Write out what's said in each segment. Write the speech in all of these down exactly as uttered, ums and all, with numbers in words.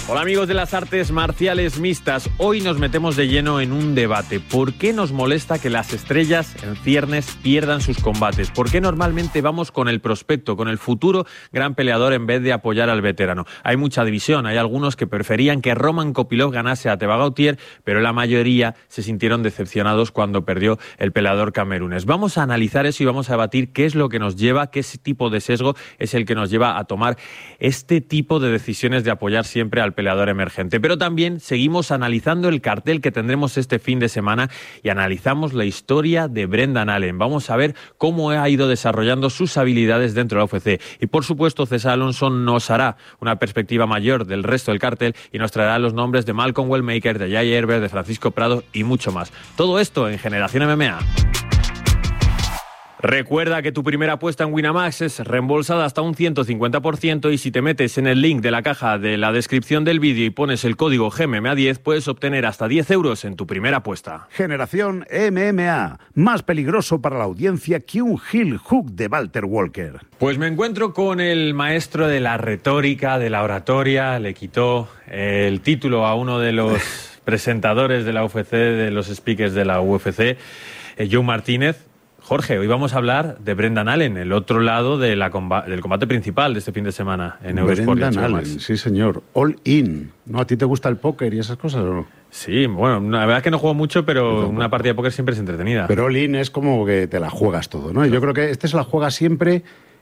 Hola amigos de las artes marciales mixtas, hoy nos metemos de lleno en un debate. ¿Por qué nos molesta que las estrellas en ciernes pierdan sus combates? ¿Por qué normalmente vamos con el prospecto, con el futuro gran peleador en vez de apoyar al veterano? Hay mucha división, hay algunos que preferían que Roman Kopylov ganase a Teba Gautier, pero la mayoría se sintieron decepcionados cuando perdió el peleador camerunés. Vamos a analizar eso y vamos a debatir qué es lo que nos lleva, qué tipo de sesgo es el que nos lleva a tomar este tipo de decisiones de apoyar siempre al peleador emergente. Pero también seguimos analizando el cartel que tendremos este fin de semana y analizamos la historia de Brendan Allen. Vamos a ver cómo ha ido desarrollando sus habilidades dentro de la U F C. Y por supuesto, César Alonso nos hará una perspectiva mayor del resto del cartel y nos traerá los nombres de Malcolm Wellmaker, de Jai Herbert, de Francisco Prado y mucho más. Todo esto en Generación M M A. Recuerda que tu primera apuesta en Winamax es reembolsada hasta un ciento cincuenta por ciento y si te metes en el link de la caja de la descripción del vídeo y pones el código G M M A diez puedes obtener hasta diez euros en tu primera apuesta. Generación M M A, más peligroso para la audiencia que un heel hook de Walter Walker. Pues me encuentro con el maestro de la retórica, de la oratoria, le quitó el título a uno de los presentadores de la U F C, de los speakers de la U F C, eh, Joe Martínez. Jorge, hoy vamos a hablar de Brendan Allen, el otro lado de la comba- del combate principal de este fin de semana en Eurosport. Brendan Allen, sí señor, all in. ¿No? ¿A ti te gusta el póker y esas cosas o no? Sí, bueno, la verdad es que no juego mucho, pero una partida de póker siempre es entretenida. Pero all in es como que te la juegas todo, ¿no? Yo creo que este se la juega siempre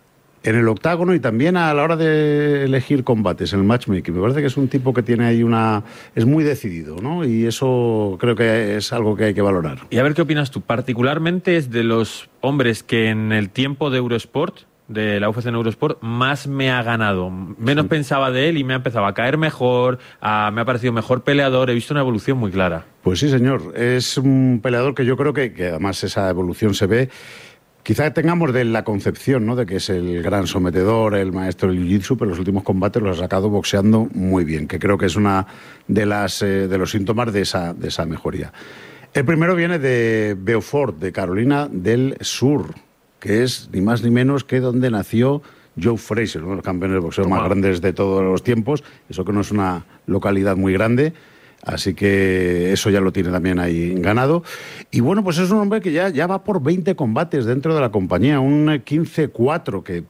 en el octágono y también a la hora de elegir combates, en el matchmaking. Me parece que es un tipo que tiene ahí una... es muy decidido, ¿no? Y eso creo que es algo que hay que valorar. Y a ver qué opinas tú. Particularmente es de los hombres que en el tiempo de Eurosport, de la U F C en Eurosport, más me ha ganado. Menos sí. Pensaba de él y me ha empezado a caer mejor, a, me ha parecido mejor peleador. He visto una evolución muy clara. Pues sí, señor. Es un peleador que yo creo que, que además esa evolución se ve. Quizá tengamos de la concepción, ¿no?, de que es el gran sometedor, el maestro del jiu-jitsu, pero los últimos combates los ha sacado boxeando muy bien, que creo que es una de las eh, de los síntomas de esa, de esa mejoría. El primero viene de Beaufort, de Carolina del Sur, que es ni más ni menos que donde nació Joe Frazier, uno de los campeones de boxeo más grandes de todos los tiempos, eso que no es una localidad muy grande. Así que eso ya lo tiene también ahí ganado. Y bueno, pues es un hombre que ya, ya va por veinte combates dentro de la compañía, un quince cuatro, que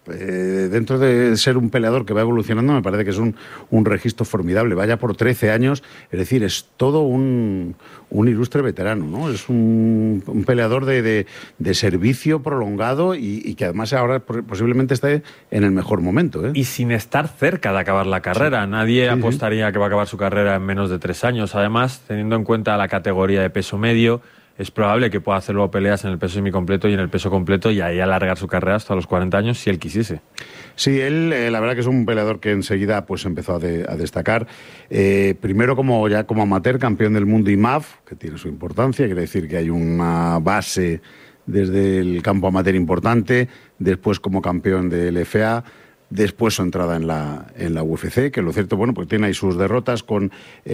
eh, dentro de ser un peleador que va evolucionando me parece que es un, un registro formidable. Vaya por trece años, es decir, es todo un, un ilustre veterano, ¿no? Es un, un peleador de, de, de servicio prolongado y, y que además ahora posiblemente esté en el mejor momento, ¿eh? Y sin estar cerca de acabar la carrera. Sí. Nadie sí, apostaría sí. que va a acabar su carrera en menos de tres años. Además, teniendo en cuenta la categoría de peso medio, es probable que pueda hacer luego peleas en el peso semicompleto y en el peso completo y ahí alargar su carrera hasta los cuarenta años si él quisiese. Sí, él eh, la verdad que es un peleador que enseguida pues empezó a, de, a destacar. Eh, primero como ya como amateur, campeón del mundo I M A F, que tiene su importancia, quiere decir que hay una base desde el campo amateur importante, después como campeón del F A, después su entrada en la, en la U F C, que lo cierto, bueno, pues tiene ahí sus derrotas con,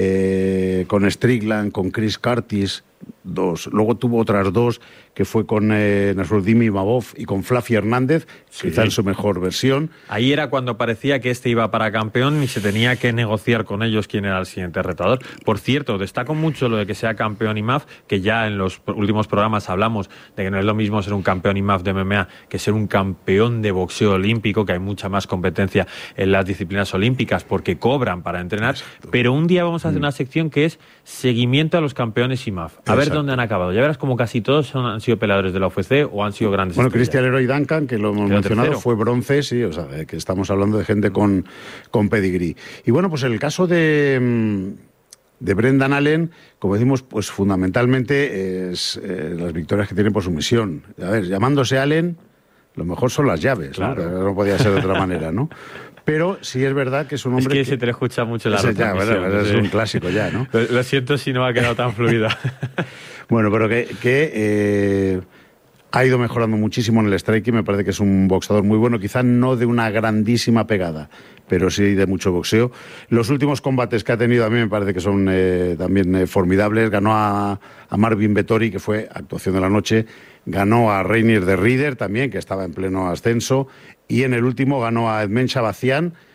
eh, con Strickland, con Chris Curtis, dos. Luego tuvo otras dos, que fue con eh, Nasruddin Imavov y con Flavio Hernández, sí. Quizá en su mejor versión. Ahí era cuando parecía que este iba para campeón y se tenía que negociar con ellos quién era el siguiente retador. Por cierto, destaco mucho lo de que sea campeón I M A F, que ya en los últimos programas hablamos de que no es lo mismo ser un campeón I M A F de M M A que ser un campeón de boxeo olímpico, que hay mucha más competencia en las disciplinas olímpicas porque cobran para entrenar. Exacto. Pero un día vamos a hacer una sección que es seguimiento a los campeones I M A F. A ver Exacto. dónde han acabado. Ya verás como casi todos son, han sido peleadores de la U F C o han sido grandes Bueno, estrellas. Christian Leroy Duncan, que lo hemos Quedó mencionado, tercero. fue bronce, sí, o sea, que estamos hablando de gente con, con pedigrí. Y bueno, pues en el caso de, de Brendan Allen, como decimos, pues fundamentalmente es eh, las victorias que tiene por sumisión. A ver, llamándose Allen, lo mejor son las llaves, claro. ¿no? No podía ser de otra manera, ¿no? Pero sí es verdad que es un hombre es que, que... se te le escucha mucho la Ese ya, retransmisión. ¿verdad? Es un clásico ya, ¿no? Lo, lo siento si no ha quedado tan fluida. Bueno, pero que, que eh, ha ido mejorando muchísimo en el striking. Me parece que es un boxeador muy bueno, quizá no de una grandísima pegada, pero sí de mucho boxeo. Los últimos combates que ha tenido a mí me parece que son eh, también eh, formidables. Ganó a, a Marvin Vettori, que fue actuación de la noche. Ganó a Reinier de Rieder también, que estaba en pleno ascenso. Y en el último ganó a Edmen Shabazian,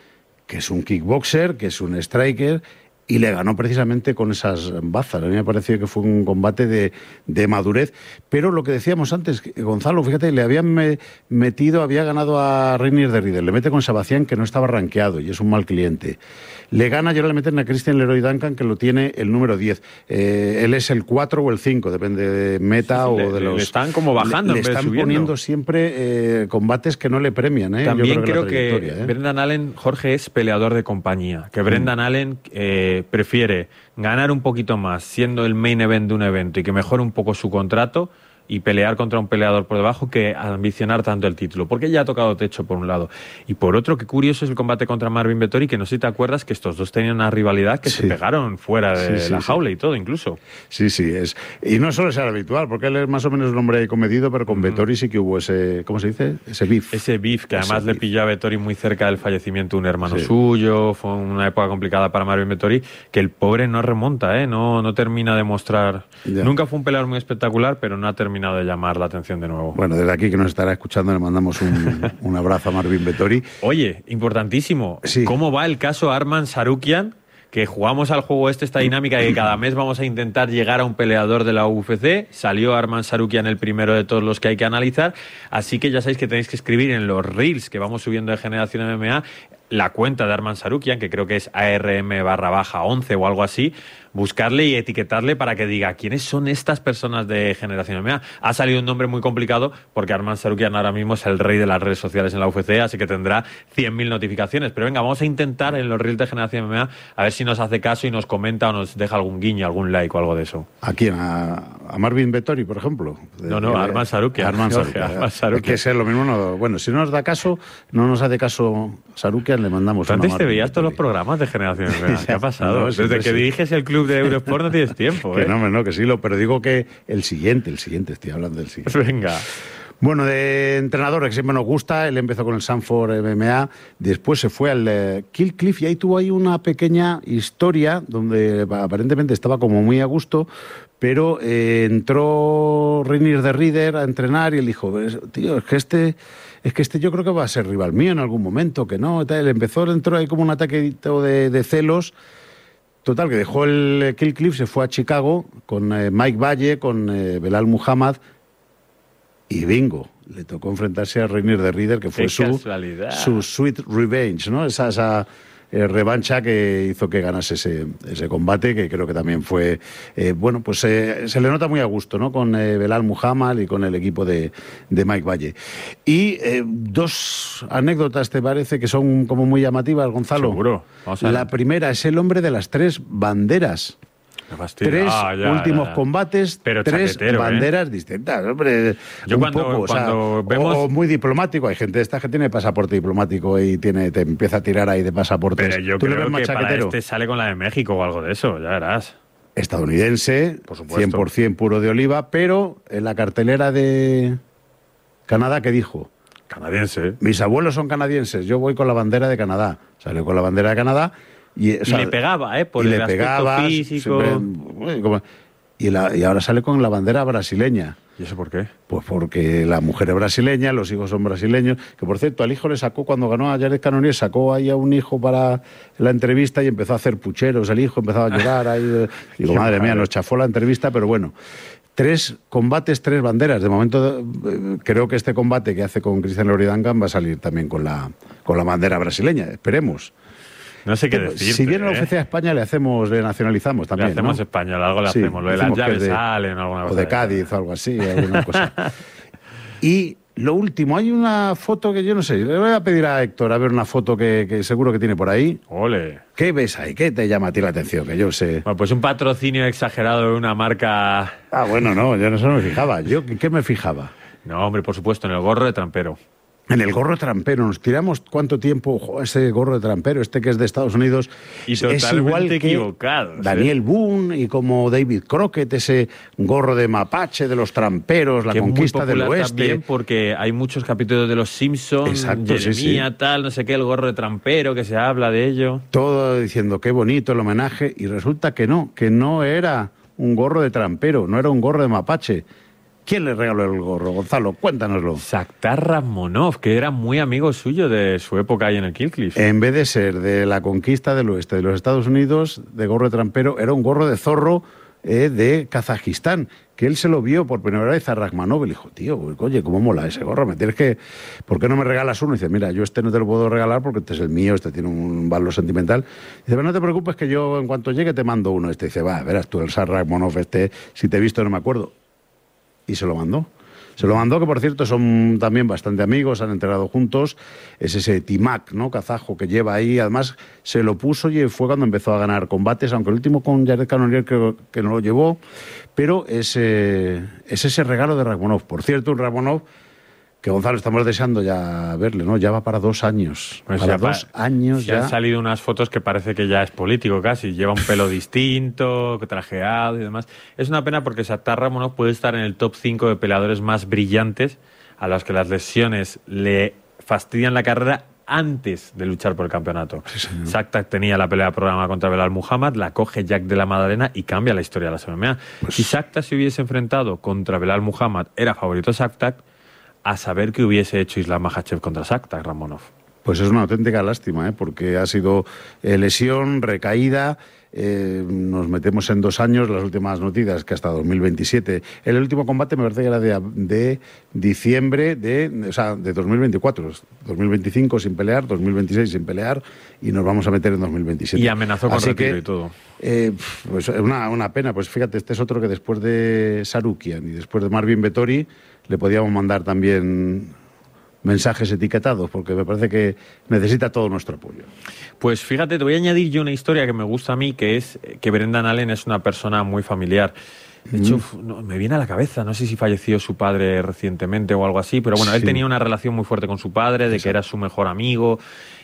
que es un kickboxer, que es un striker, y le ganó precisamente con esas bazas. A mí me pareció que fue un combate de, de madurez. Pero lo que decíamos antes, Gonzalo, fíjate, le habían me, metido, había ganado a Reinier de Ridder, le mete con Sabacián, que no estaba rankeado y es un mal cliente. Le gana y ahora le meten a Christian Leroy Duncan, que lo tiene el número diez. Eh, él es el cuatro o el cinco, depende de meta, sí, o le, de los... Le están como bajando Le, en le vez están de poniendo siempre eh, combates que no le premian. ¿eh? También Yo creo que, creo que ¿eh? Brendan Allen, Jorge, es peleador de compañía. Que Brendan mm. Allen eh, prefiere ganar un poquito más siendo el main event de un evento y que mejore un poco su contrato y pelear contra un peleador por debajo que ambicionar tanto el título, porque ya ha tocado techo por un lado. Y por otro, qué curioso es el combate contra Marvin Vettori, que no sé si te acuerdas que estos dos tenían una rivalidad que sí. se pegaron fuera de sí, sí, la jaula sí. y todo, incluso. Sí, sí, es. Y no suele ser habitual, porque él es más o menos un hombre comedido, pero con mm. Vettori sí que hubo ese, ¿cómo se dice? Ese beef. Ese beef, que además ese le beef. pilló a Vettori muy cerca del fallecimiento de un hermano sí. suyo, fue una época complicada para Marvin Vettori, que el pobre no remonta, ¿eh? no, no termina de mostrar... Ya. Nunca fue un peleador muy espectacular, pero no ha terminado de llamar la atención de nuevo. Bueno, desde aquí que nos estará escuchando le mandamos un, un abrazo a Marvin Vettori. Oye, importantísimo, sí. ¿Cómo va el caso Arman Tsarukyan? Que jugamos al juego este, esta dinámica de que cada mes vamos a intentar llegar a un peleador de la U F C. Salió Arman Tsarukyan el primero de todos los que hay que analizar, así que ya sabéis que tenéis que escribir en los reels que vamos subiendo de Generación M M A la cuenta de Arman Tsarukyan, que creo que es A R M barra baja once o algo así, buscarle y etiquetarle para que diga quiénes son estas personas de Generación M M A. Ha salido un nombre muy complicado porque Arman Tsarukyan ahora mismo es el rey de las redes sociales en la U F C, así que tendrá cien mil notificaciones. Pero venga, vamos a intentar en los reels de Generación M M A a ver si nos hace caso y nos comenta o nos deja algún guiño, algún like o algo de eso. ¿A quién? ¿A, a Marvin Vettori, por ejemplo? No, no, a Arman Tsarukyan. Arman Tsarukyan. Es que es lo mismo. No, bueno, si no nos da caso, no nos hace caso Tsarukyan, le mandamos una. Antes te veías todos los programas de Generación M M A. ¿Qué ha pasado? No, Desde que sí. diriges el club de Eurosport no tienes tiempo, ¿eh? Que no, no, que sí, lo, pero digo que el siguiente, el siguiente, estoy hablando del siguiente. Venga. Bueno, de entrenador que siempre nos gusta, él empezó con el Sanford M M A, después se fue al eh, Kill Cliff y ahí tuvo ahí una pequeña historia donde aparentemente estaba como muy a gusto, pero eh, entró Reinier de Ridder a entrenar y él dijo, tío, es que este... Es que este yo creo que va a ser rival mío en algún momento, que no, tal. Empezó, entró ahí como un ataque de, de celos. Total, que dejó el Kill Cliff, se fue a Chicago con eh, Mike Valle, con eh, Belal Muhammad y bingo. Le tocó enfrentarse a Reinier de Ridder, que fue su, su Sweet Revenge, ¿no? Esa, esa eh, revancha que hizo que ganase ese, ese combate, que creo que también fue... Eh, bueno, pues eh, se le nota muy a gusto, ¿no? Con eh, Belal Muhammad y con el equipo de, de Mike Valle. Y eh, dos anécdotas, ¿te parece? Que son como muy llamativas, Gonzalo. Seguro. Vamos a La primera es el hombre de las tres banderas. Tres ah, ya, últimos ya, ya. combates, Pero tres banderas ¿eh? distintas, hombre. Yo un cuando, poco, cuando o sea, vemos... o muy diplomático. Hay gente esta que tiene pasaporte diplomático y tiene, te empieza a tirar ahí de pasaportes. Pero yo ¿Tú creo le ves que machaquetero? para este sale con la de México o algo de eso, ya verás. Estadounidense, Por supuesto. cien por ciento puro de oliva, pero en la cartelera de Canadá, ¿qué dijo? Canadiense. Mis abuelos son canadienses, yo voy con la bandera de Canadá. Salió con la bandera de Canadá. Y, o sea, y le pegaba, ¿eh? Por y el le aspecto pegaba, físico. Siempre, como, y, la, y ahora sale con la bandera brasileña. ¿Y eso por qué? Pues porque la mujer es brasileña, los hijos son brasileños. Que por cierto, al hijo le sacó, cuando ganó a Jared Cannonier, sacó ahí a un hijo para la entrevista y empezó a hacer pucheros. El hijo empezaba a llorar. Ahí, digo, madre mía, nos chafó la entrevista, pero bueno. Tres combates, tres banderas. De momento, eh, creo que este combate que hace con Christian Leroy Duncan va a salir también con la, con la bandera brasileña. Esperemos. No sé qué decir. Si viene ¿eh? la U F C a España, le hacemos, le nacionalizamos también. Le hacemos ¿no? español, algo le sí, hacemos. Lo de las llaves de, salen, alguna cosa. O de Cádiz o algo así, alguna cosa. Y lo último, hay una foto que yo no sé. Le voy a pedir a Héctor a ver una foto que, que seguro que tiene por ahí. Ole. ¿Qué ves ahí? ¿Qué te llama a ti la atención? Que yo sé. Bueno, pues un patrocinio exagerado de una marca. Ah, bueno, no, yo no sé, no me fijaba. ¿Yo en qué me fijaba? No, hombre, por supuesto, en el gorro de trampero. En el gorro de trampero, nos tiramos cuánto tiempo, ojo, ese gorro de trampero, este que es de Estados Unidos, y es igual que equivocado, Daniel ¿eh? Boone y como David Crockett, ese gorro de mapache de los tramperos, la que conquista es muy del oeste. También porque hay muchos capítulos de los Simpsons, Jeremía, sí, sí. tal, no sé qué, el gorro de trampero, que se habla de ello. Todo diciendo qué bonito el homenaje, y resulta que no, que no era un gorro de trampero, no era un gorro de mapache. ¿Quién le regaló el gorro, Gonzalo? Cuéntanoslo. Sakhtar Rakhmonov, que era muy amigo suyo de su época ahí en el Kill-Cliff. En vez de ser de la conquista del oeste de los Estados Unidos, de gorro de trampero, era un gorro de zorro eh, de Kazajistán, que él se lo vio por primera vez a Rakhmonov y le dijo, tío, oye, ¿cómo mola ese gorro? Me tienes que... ¿Por qué no me regalas uno? Y dice, mira, yo este no te lo puedo regalar porque este es el mío, este tiene un valor sentimental. Dice, pero no te preocupes que yo en cuanto llegue te mando uno. Este dice, va, verás tú, el Sar Rakhmonov este, si te he visto no me acuerdo. Y se lo mandó. Se lo mandó, que por cierto son también bastante amigos, han entrenado juntos. Es ese Timac, ¿no? Kazajo que lleva ahí. Además, se lo puso y fue cuando empezó a ganar combates, aunque el último con Jared Cannonier creo que no lo llevó. Pero es, eh, es ese regalo de Rakhmonov. Por cierto, un Rakhmonov que, Gonzalo, estamos deseando ya verle, ¿no? Ya va para dos años. Pues para ya dos pa años ya. Han salido unas fotos que parece que ya es político casi. Lleva un pelo distinto, trajeado y demás. Es una pena porque Sakhtar Rakhmonov puede estar en el top cinco de peleadores más brillantes a los que las lesiones le fastidian la carrera antes de luchar por el campeonato. Sí, Sakhtar tenía la pelea programada contra Belal Muhammad, la coge Jack de la Madalena y cambia la historia de las M M A. Pues... Si Sakhtar se hubiese enfrentado contra Belal Muhammad, era favorito Sakhtar, a saber qué hubiese hecho Islam Makhachev contra Sakhtar Rakhmonov. Pues es una auténtica lástima, ¿eh? Porque ha sido eh, lesión, recaída, eh, nos metemos en dos años, las últimas noticias que hasta dos mil veintisiete. El último combate me parece que era de, de diciembre de, o sea, de dos mil veinticuatro, dos mil veinticinco sin pelear, dos mil veintiséis sin pelear y nos vamos a meter en dos mil veintisiete. Y amenazó con Así retiro que, y todo. Eh, pues una, una pena, pues fíjate, este es otro que después de Sarukian y después de Marvin Vettori le podíamos mandar también mensajes etiquetados, porque me parece que necesita todo nuestro apoyo. Pues fíjate, te voy a añadir yo una historia que me gusta a mí, que es que Brendan Allen es una persona muy familiar. De hecho, mm. no, me viene a la cabeza, no sé si falleció su padre recientemente o algo así, pero bueno, sí. Él tenía una relación muy fuerte con su padre, de Exacto. que era su mejor amigo,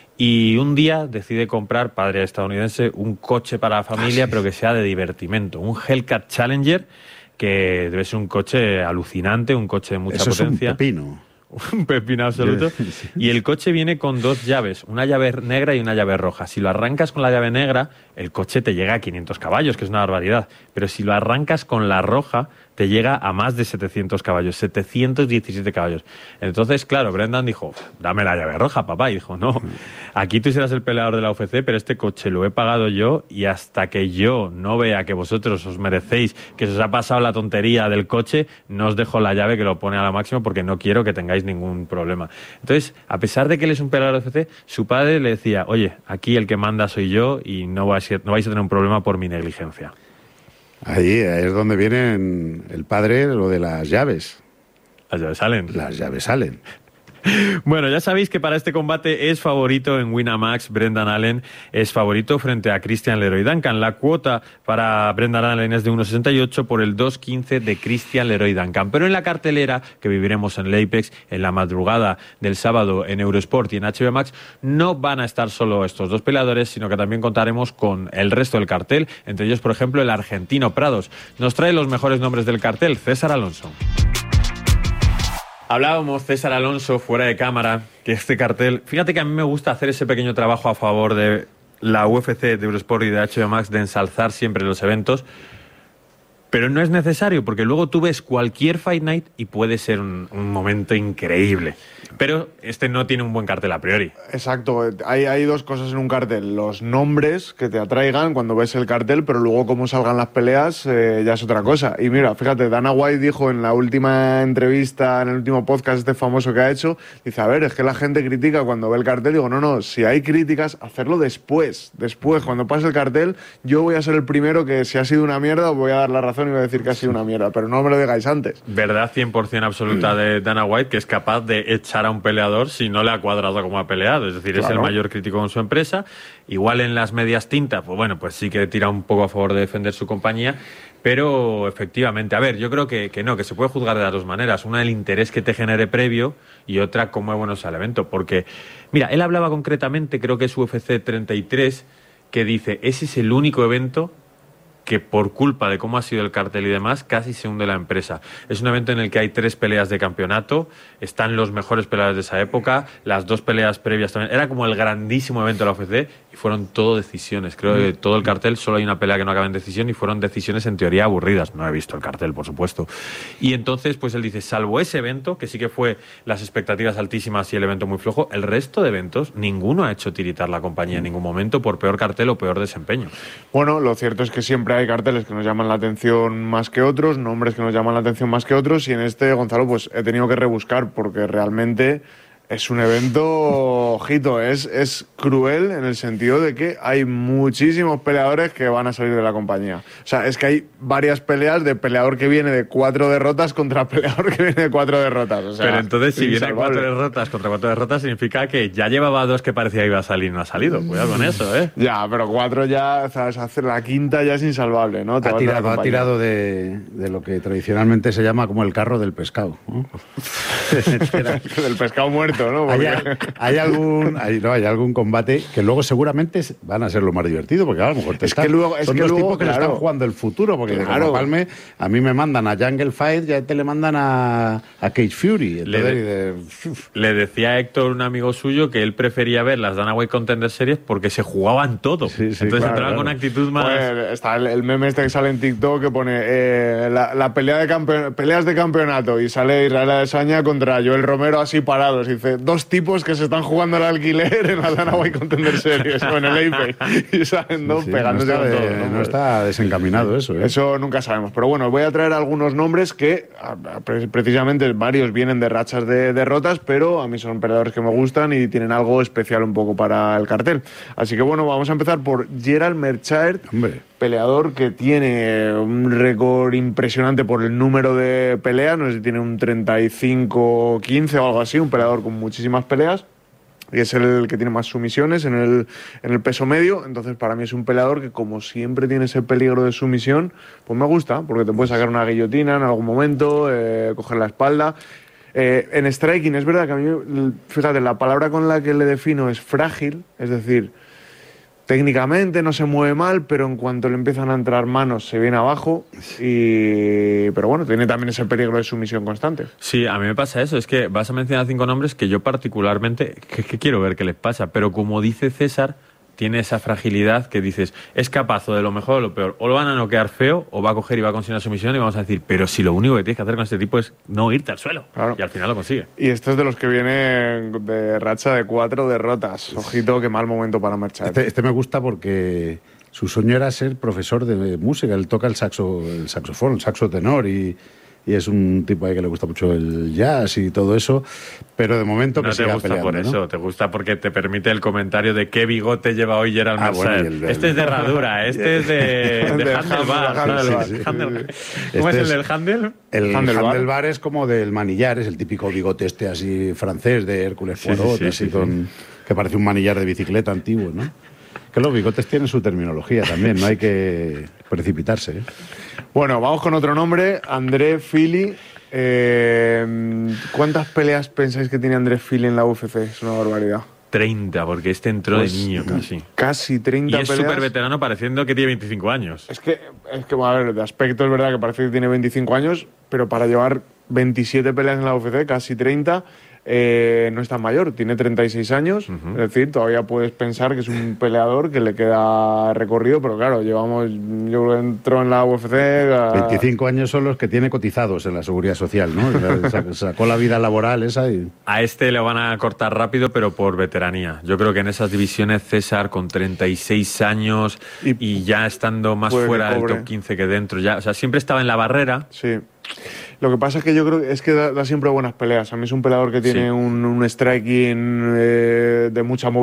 y un día decide comprar, padre estadounidense, un coche para la familia, ah, sí. pero que sea de divertimento, un Hellcat Challenger, que debe ser un coche alucinante, un coche de mucha Eso potencia. Es un pepino. Un pepino absoluto. Sí. Y el coche viene con dos llaves, una llave negra y una llave roja. Si lo arrancas con la llave negra, el coche te llega a quinientos caballos, que es una barbaridad. Pero si lo arrancas con la roja, te llega a más de setecientos caballos, setecientos diecisiete caballos. Entonces, claro, Brendan dijo, dame la llave roja, papá. Y dijo, no, aquí tú serás el peleador de la U F C, pero este coche lo he pagado yo y hasta que yo no vea que vosotros os merecéis, que se os ha pasado la tontería del coche, no os dejo la llave que lo pone a la máxima porque no quiero que tengáis ningún problema. Entonces, a pesar de que él es un peleador de U F C, su padre le decía, oye, aquí el que manda soy yo y no vais a, no vais a tener un problema por mi negligencia. Ahí es donde viene el padre lo de las llaves. Las llaves salen. Las llaves salen. Bueno, ya sabéis que para este combate es favorito en Winamax. Brendan Allen es favorito frente a Christian Leroy Duncan. La cuota para Brendan Allen es de uno sesenta y ocho por el dos quince de Christian Leroy Duncan. Pero en la cartelera que viviremos en el Apex en la madrugada del sábado en Eurosport y en H B Max, no van a estar solo estos dos peleadores, sino que también contaremos con el resto del cartel, entre ellos, por ejemplo, el argentino Prados. Nos trae los mejores nombres del cartel, César Alonso. Hablábamos, César Alonso, fuera de cámara, que este cartel... Fíjate que a mí me gusta hacer ese pequeño trabajo a favor de la U F C, de Eurosport y de H B Max, de ensalzar siempre los eventos, pero no es necesario, porque luego tú ves cualquier Fight Night y puede ser un, un momento increíble. Pero este no tiene un buen cartel a priori. Exacto, hay, hay dos cosas en un cartel. Los nombres que te atraigan cuando ves el cartel, pero luego cómo salgan las peleas eh, ya es otra cosa. Y mira, fíjate, Dana White dijo en la última entrevista, en el último podcast este famoso que ha hecho, dice, a ver, es que la gente critica cuando ve el cartel. Digo, no, no, si hay críticas, hacerlo después. Después, cuando pase el cartel, yo voy a ser el primero que si ha sido una mierda, os voy a dar la razón y voy a decir que ha sido una mierda, pero no me lo digáis antes. Verdad cien por ciento absoluta de Dana White, que es capaz de echar a un peleador si no le ha cuadrado como ha peleado, es decir, claro. Es el mayor crítico con su empresa. Igual en las medias tintas, pues bueno, pues sí que tira un poco a favor de defender su compañía, pero efectivamente, a ver, yo creo que, que no, que se puede juzgar de las dos maneras, una el interés que te genere previo y otra cómo es bueno sea el evento, porque, mira, él hablaba concretamente, creo que es U F C treinta y tres, que dice, ese es el único evento que por culpa de cómo ha sido el cartel y demás, casi se hunde la empresa. Es un evento en el que hay tres peleas de campeonato, están los mejores peleadores de esa época, las dos peleas previas también. Era como el grandísimo evento de la U F C y fueron todo decisiones. Creo que todo el cartel, solo hay una pelea que no acaba en decisión y fueron decisiones en teoría aburridas. No he visto el cartel, por supuesto. Y entonces, pues él dice, salvo ese evento, que sí que fue las expectativas altísimas y el evento muy flojo, el resto de eventos, ninguno ha hecho tiritar la compañía en ningún momento por peor cartel o peor desempeño. Bueno, lo cierto es que siempre hay carteles que nos llaman la atención más que otros, nombres que nos llaman la atención más que otros, y en este, Gonzalo, pues he tenido que rebuscar porque realmente es un evento, ojito, es, es cruel en el sentido de que hay muchísimos peleadores que van a salir de la compañía. O sea, es que hay varias peleas de peleador que viene de cuatro derrotas contra peleador que viene de cuatro derrotas. O sea, pero entonces, si viene insalvable. cuatro derrotas contra cuatro derrotas, significa que ya llevaba dos que parecía que iba a salir y no ha salido. Cuidado con eso, ¿eh? Ya, pero cuatro ya, ¿sabes? Hacer la quinta ya es insalvable, ¿no? Te Ha vas de la tirado, ha compañía. tirado de, de lo que tradicionalmente se llama como el carro del pescado, ¿no? Del pescado muerto, ¿no? Hay, Porque- hay algún hay, no, hay algún combate que luego seguramente van a ser lo más divertido, porque a lo mejor te Es están- que luego- es son que dos luego, tipos que le claro. están jugando el futuro, porque de Claro. como Palme a mí me mandan a Jungle Fight, ya te le mandan a, a Cage Fury. Entonces, Le- y de- uf, Le decía a Héctor, un amigo suyo, que él prefería ver las Dana White Contender Series porque se jugaban todo. Sí, sí, Entonces claro, entraban claro. con una actitud más... Pues está el, el meme este que sale en TikTok que pone eh, la, la pelea de campe- peleas de campeonato y sale Israel Adesanya contra Joel Romero así parados. Y dice, dos tipos que se están jugando el alquiler en la Dana White Contender Series o en el Apex. Y salen dos sí, pegándose no, con está todo. de- ¿no? no está desencaminado eso, ¿eh? Eso nunca sabemos. Pero bueno, voy a traer algunos nombres que a- a- pre- precisamente varios vienen de rachas de derrotas, pero a mí son peleadores que me gustan y tienen algo especial un poco para el cartel. Así que bueno, vamos a empezar por Gerald Meerschaert, Hombre. peleador que tiene un récord impresionante por el número de peleas, no sé si tiene un treinta y cinco quince o algo así, un peleador con muchísimas peleas. Y es el que tiene más sumisiones en el, en el peso medio. Entonces, para mí es un peleador que, como siempre tiene ese peligro de sumisión, pues me gusta, porque te puede sacar una guillotina en algún momento, eh, coger la espalda. Eh, en striking, es verdad que a mí, fíjate, la palabra con la que le defino es frágil, es decir, técnicamente no se mueve mal, pero en cuanto le empiezan a entrar manos se viene abajo. Y... Pero bueno, tiene también ese peligro de sumisión constante. Sí, a mí me pasa eso. Es que vas a mencionar cinco nombres que yo particularmente, que, que quiero ver qué les pasa. Pero como dice César, tiene esa fragilidad que dices, es capaz o de lo mejor o de lo peor. O lo van a noquear feo, o va a coger y va a conseguir una sumisión y vamos a decir, pero si lo único que tienes que hacer con este tipo es no irte al suelo. Claro. Y al final lo consigue. Y este es de los que viene de racha de cuatro derrotas. Ojito, qué mal momento para marchar. Este, este me gusta porque su sueño era ser profesor de música. Él toca el saxo, el saxofón, el saxo tenor y, y es un tipo ahí que le gusta mucho el jazz y todo eso. Pero de momento No que te siga gusta peleando, por ¿no? eso, te gusta porque te permite el comentario de qué bigote lleva hoy Gerald Ah, bueno, Meerschaert. y el del- Este es de herradura, este es de, de De handlebar. handlebar, ¿sabes? sí, sí. Handlebar. Este ¿Cómo es el es- del handle? El Handlebar. handlebar es como del manillar, es el típico bigote este así francés de Hércules Sí, Poirot, sí, sí, así sí, con, que parece un manillar de bicicleta antiguo, ¿no? Que los bigotes tienen su terminología también, no hay que precipitarse, ¿eh? Bueno, vamos con otro nombre, André Fili. Eh, ¿Cuántas peleas pensáis que tiene André Fili en la U F C? Es una barbaridad. treinta, porque este entró Pues, de niño casi. Casi Y treinta es peleas. súper veterano pareciendo que tiene veinticinco años. Es que, es que, a ver, de aspecto es verdad que parece que tiene veinticinco años, pero para llevar veintisiete peleas en la U F C, casi treinta, eh, no es tan mayor, tiene treinta y seis años, Ujú. es decir, todavía puedes pensar que es un peleador que le queda recorrido, pero claro, llevamos, yo creo que entró en la U F C... a- veinticinco años son los que tiene cotizados en la Seguridad Social, ¿no? Sa- Sacó la vida laboral esa y... A este le van a cortar rápido, pero por veteranía. Yo creo que en esas divisiones César con treinta y seis años y, Y ya estando más puede que fuera del cobre. top quince que dentro, ya, o sea, siempre estaba en la barrera. Sí. Lo que pasa es que yo creo que es que da, da siempre buenas peleas. A mí es un peleador que tiene Sí. un, un striking eh, de mucha movilidad.